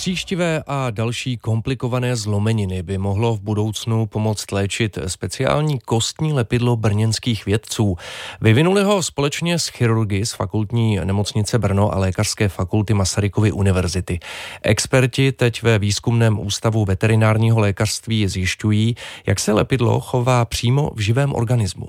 Tříštivé a další komplikované zlomeniny by mohlo v budoucnu pomoct léčit speciální kostní lepidlo brněnských vědců. Vyvinuli ho společně s chirurgy z fakultní nemocnice Brno a lékařské fakulty Masarykovy univerzity. Experti teď ve výzkumném ústavu veterinárního lékařství zjišťují, jak se lepidlo chová přímo v živém organismu.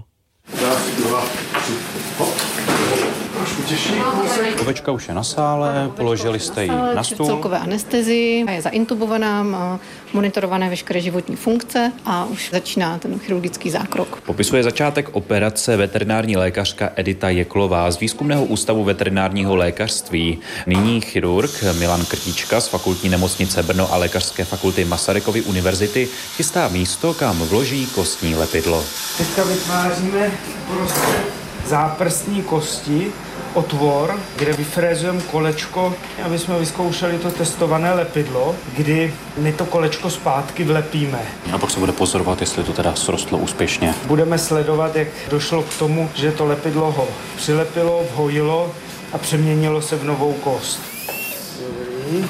Ovečka už je na sále, položili jste ji na stůl. Celkové anestezii, je zaintubovaná, má monitorované veškeré životní funkce a už začíná ten chirurgický zákrok. Popisuje začátek operace veterinární lékařka Edita Jeklová z výzkumného ústavu veterinárního lékařství. Nyní chirurg Milan Krtíčka z fakultní nemocnice Brno a lékařské fakulty Masarykovy univerzity chystá místo, kam vloží kostní lepidlo. Teďka vytváříme prostě záprstní kosti, otvor, kde vyfrézujeme kolečko, aby jsme vyzkoušeli to testované lepidlo, kdy my to kolečko zpátky vlepíme. A pak se bude pozorovat, jestli to teda srostlo úspěšně. Budeme sledovat, jak došlo k tomu, že to lepidlo ho přilepilo, vhojilo a přeměnilo se v novou kost. Dobrý.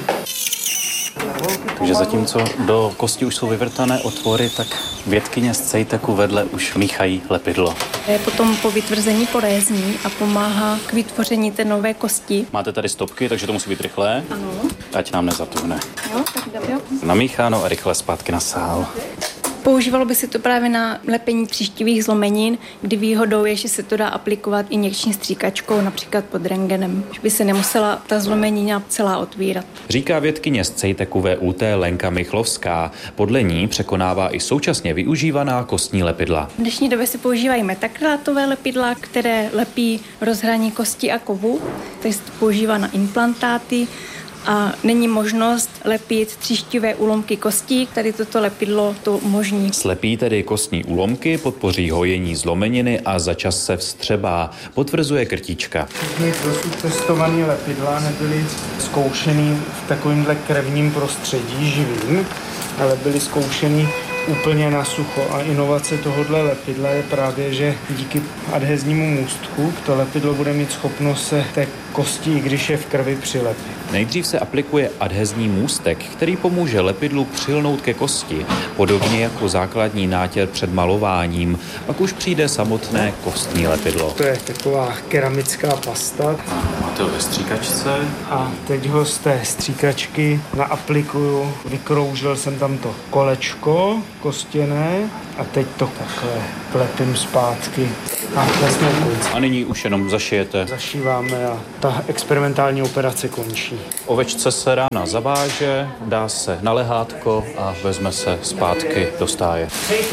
Takže zatímco do kosti už jsou vyvrtané otvory, tak vědkyně z CEJTECu vedle už míchají lepidlo. Je potom po vytvrzení porézní a pomáhá k vytvoření té nové kosti. Máte tady stopky, takže to musí být rychlé. Ano. Ať nám nezatuhne. Jo, tak jo. Namícháno a rychle zpátky na sál. Používalo by se to právě na lepení tříštivých zlomenin, kdy výhodou je, že se to dá aplikovat injekční stříkačkou, například pod rentgenem. Už by se nemusela ta zlomenina celá otvírat. Říká vědkyně z CEJTECu VUT Lenka Michlovská. Podle ní překonává i současně využívaná kostní lepidla. V dnešní době se používají metakrylátové lepidla, které lepí rozhraní kosti a kovu, takže se to používá na implantáty. A není možnost lepit tříštivé úlomky kostí, tady toto lepidlo to umožní. Slepí tedy kostní úlomky, podpoří hojení zlomeniny a za čas se vstřebá, potvrzuje Krtíčka. Všechny dosud testované lepidla nebyly zkoušeny v takovémhle krevním prostředí živým, ale byly zkoušeny úplně na sucho a inovace tohohle lepidla je právě, že díky adheznímu můstku to lepidlo bude mít schopnost se té kosti, i když je v krvi, přilepit. Nejdřív se aplikuje adhezní můstek, který pomůže lepidlu přilnout ke kosti, podobně jako základní nátěr před malováním. Pak už přijde samotné kostní lepidlo. To je taková keramická pasta. Máte ho ve stříkačce. A teď ho z té stříkačky naaplikuju. Vykroužil jsem tam to kolečko kostěné a teď to takhle lepím zpátky. A jsme u konce. A nyní už jenom zašijete. Zašíváme a ta experimentální operace končí. Ovečce se rána zaváže, dá se na lehátko a vezme se zpátky do stáje.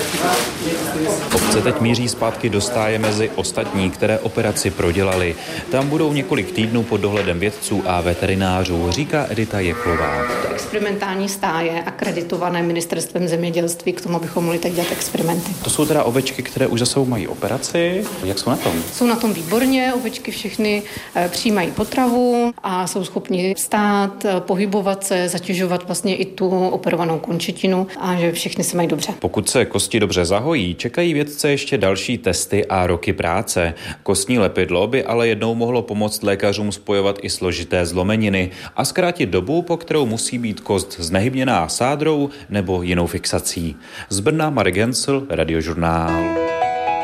Ovce teď míří zpátky do stáje mezi ostatní, které operaci prodělali. Tam budou několik týdnů pod dohledem vědců a veterinářů, říká Edita Jeklová. Experimentální stáje akreditované ministerstvem zemědělství, k tomu bychom mohli tak dělat experimenty. To jsou teda ovečky, které už za sebou mají operaci. Jak jsou na tom? Jsou na tom výborně, ovečky všechny přijímají potravu a jsou schopni stát, pohybovat se, zatěžovat vlastně i tu operovanou končetinu a že všechny se mají dobře. Pokud se kosti dobře zahojí, čekají vědce ještě další testy a roky práce. Kostní lepidlo by ale jednou mohlo pomoct lékařům spojovat i složité zlomeniny a zkrátit dobu, po kterou musí být kost znehybněná sádrou nebo jinou fixací. Z Brna Marek Gencl, Radiožurnál.